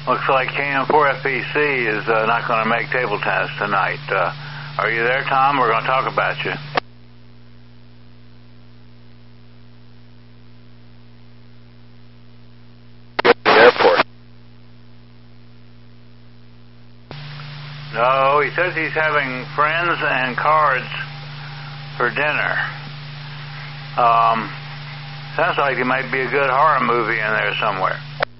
Looks like KM4FPC is not going to make table tennis tonight. Are you there, Tom? We're going to talk about you. Airport. No, he says he's having friends and cards for dinner. Sounds like there might be a good horror movie in there somewhere.